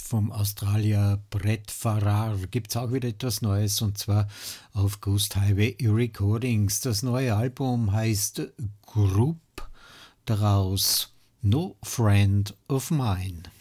vom Australier Brett Farrar gibt es auch wieder etwas Neues und zwar auf Ghost Highway Recordings. Das neue Album heißt Group, daraus No Friend of Mine.